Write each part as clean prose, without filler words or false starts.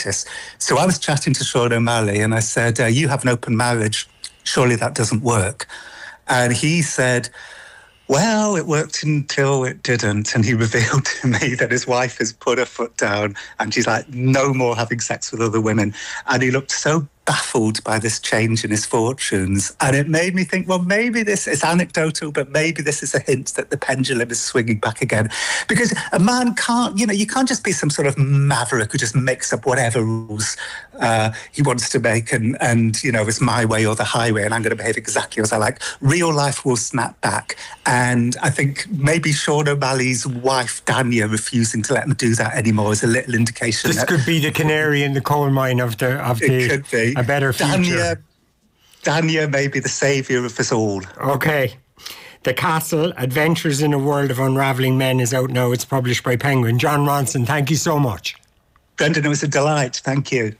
status. So I was chatting to Sean O'Malley and I said, you have an open marriage. Surely that doesn't work. And he said, well, it worked until it didn't. And he revealed to me that his wife has put her foot down and she's like, no more having sex with other women. And he looked so baffled by this change in his fortunes. And it made me think, well, maybe this is anecdotal, but maybe this is a hint that the pendulum is swinging back again. Because a man can't, you can't just be some sort of maverick who just makes up whatever rules he wants to make and it's my way or the highway and I'm going to behave exactly as I like. Real life will snap back. And I think maybe Sean O'Malley's wife, Dania, refusing to let him do that anymore is a little indication. This could be the canary in the coal mine of the it could be. A better future. Dania may be the saviour of us all. Okay. The Castle, Adventures in a World of Unravelling Men is out now. It's published by Penguin. John Ronson, thank you so much. Brendan, it was a delight. Thank you.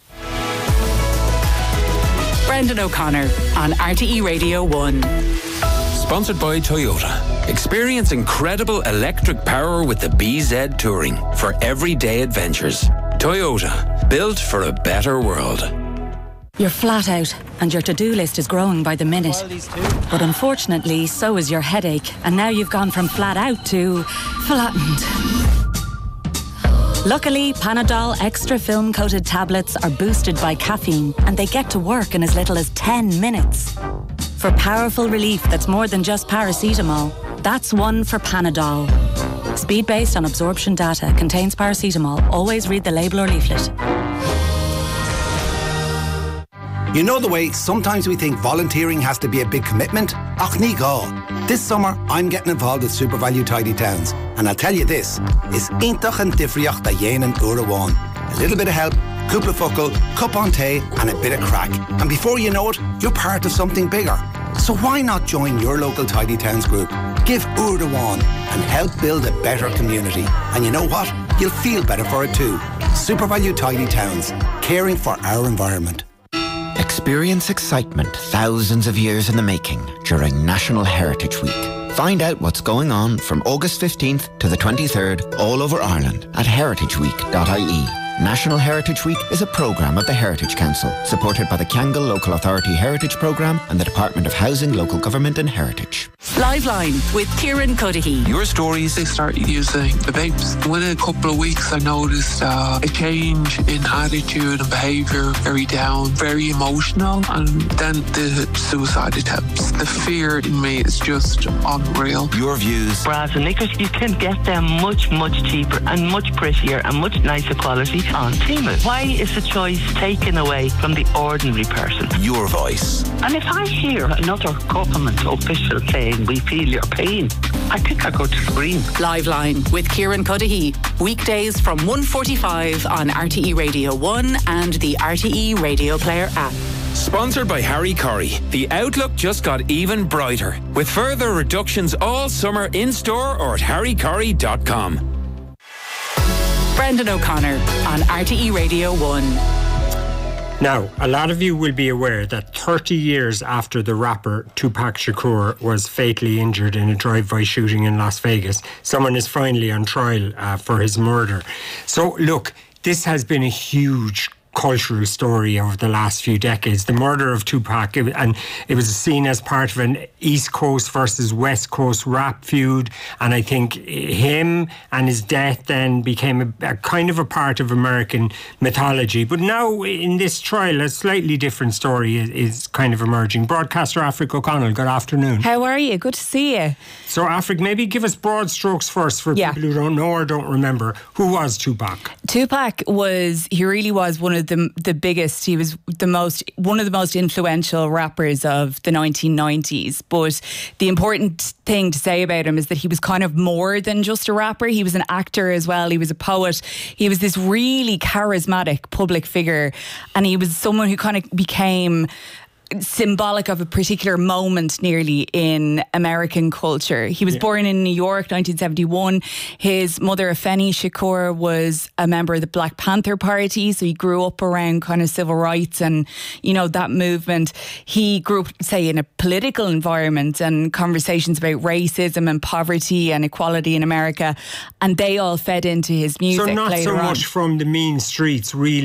Brendan O'Connor on RTE Radio 1. Sponsored by Toyota. Experience incredible electric power with the BZ Touring for everyday adventures. Toyota, built for a better world. You're flat out and your to-do list is growing by the minute. But unfortunately, so is your headache. And now you've gone from flat out to flattened. Luckily, Panadol extra film-coated tablets are boosted by caffeine and they get to work in as little as 10 minutes. For powerful relief that's more than just paracetamol, that's one for Panadol. Speed based on absorption data, contains paracetamol. Always read the label or leaflet. You know the way sometimes we think volunteering has to be a big commitment? Ach ní gá. This summer I'm getting involved with SuperValu Tidy Towns and I'll tell you this is intach and difriocht da dhéanaan uair amháin. A little bit of help, cúpla focal, cup on tea and a bit of crack. And before you know it, you're part of something bigger. So why not join your local Tidy Towns group? Give uair amháin and help build a better community. And you know what? You'll feel better for it too. SuperValu Tidy Towns, caring for our environment. Experience excitement thousands of years in the making during National Heritage Week. Find out what's going on from August 15th to the 23rd all over Ireland at heritageweek.ie. National Heritage Week is a programme of the Heritage Council, supported by the Kiangle Local Authority Heritage Programme and the Department of Housing, Local Government and Heritage. Liveline with Kieran Cuddihy. Your stories, they started using the vapes. Within a couple of weeks, I noticed a change in attitude and behaviour, very down, very emotional, and then the suicide attempts. The fear in me is just unreal. Your views. Bras and knickers, you can get them much, much cheaper and much prettier and much nicer quality on Temu. Why is the choice taken away from the ordinary person? Your voice. And if I hear another government official saying we feel your pain, I think I go to scream. Liveline with Kieran Cuddihy. Weekdays from 1:45 on RTE Radio 1 and the RTE Radio Player app. Sponsored by Harry Corrie. The outlook just got even brighter, with further reductions all summer in store or at harrycorrie.com. Brendan O'Connor on RTE Radio 1. Now, a lot of you will be aware that 30 years after the rapper Tupac Shakur was fatally injured in a drive-by shooting in Las Vegas, someone is finally on trial for his murder. So, look, this has been a huge cultural story over the last few decades. The murder of Tupac, and it was seen as part of an East Coast versus West Coast rap feud, and I think him and his death then became a kind of a part of American mythology. But now in this trial, a slightly different story is kind of emerging. Broadcaster Afric O'Connell, good afternoon. How are you? Good to see you. So Afric, maybe give us broad strokes first for people who don't know or don't remember. Who was Tupac? Tupac really was one of the biggest. He was one of the most influential rappers of the 1990s. But the important thing to say about him is that he was kind of more than just a rapper. He was an actor as well. He was a poet. He was this really charismatic public figure, and he was someone who kind of became symbolic of a particular moment nearly in American culture. He was born in New York, 1971. His mother, Afeni Shakur, was a member of the Black Panther Party, so he grew up around kind of civil rights and, you know, that movement. He grew up, say, in a political environment and conversations about racism and poverty and equality in America, and they all fed into his music. So not later so on. much from the mean streets, really.